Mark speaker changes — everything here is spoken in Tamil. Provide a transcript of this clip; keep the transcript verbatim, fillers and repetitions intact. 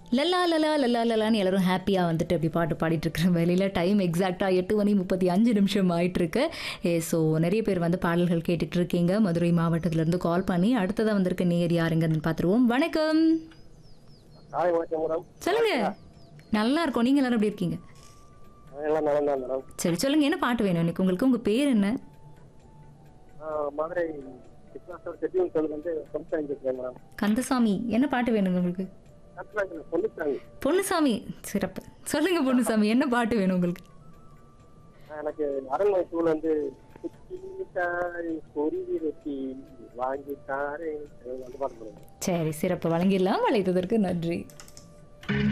Speaker 1: லல்லா லலா லல்லா லலான்னு எல்லாரும் ஹாப்பியாக வந்துட்டு அப்படி பாட்டு பாடிட்டு இருக்கிற வேலையில் டைம் எக்ஸாக்டாக எட்டு மணி முப்பத்தி அஞ்சு நிமிஷம் ஆயிட்டு இருக்கு. ஏ ஸோ நிறைய பேர் வந்து பாடல்கள் கேட்டுட்டு இருக்கீங்க. மதுரை மாவட்டத்திலேருந்து கால் பண்ணி அடுத்ததாக வந்திருக்க நேர் யாருங்கன்னு பார்த்துருவோம். வணக்கம்.
Speaker 2: ஹாய் வணக்கம் மேடம்.
Speaker 1: சொல்லுங்க. நல்லா இருக்கோம். நீங்கள் எல்லாரும் எப்படி இருக்கீங்க?
Speaker 2: எல்லாம் நலம் தான் மேடம்.
Speaker 1: சரி சொல்லுங்க, என்ன பாட்டு வேணும் இன்னைக்கு உங்களுக்கு? உங்கள் பேர் என்ன?
Speaker 2: ஆஹ் மதுரை கிருஷ்ணாஸ்வர் செட்டியூன் சொல்லு வந்து சொல்லிட்டாங்க மேடம்.
Speaker 1: கந்தசாமி. என்ன பாட்டு வேணுங்க உங்களுக்கு?
Speaker 2: சொல்லிட்டாங்க.
Speaker 1: பொன்னுசாமி. சிறப்பு. சொல்லுங்க பொன்னுசாமி, என்ன பாட்டு வேணும் உங்களுக்கு?
Speaker 2: எனக்கு அரண்மனை சூழல் வந்து பொருவி ரொட்டி வாங்கி தாரே அந்த பாட்டு மேடம்.
Speaker 1: சரி சிறப்பு, வழங்கிடலாம். வளைத்ததற்கு நன்றி.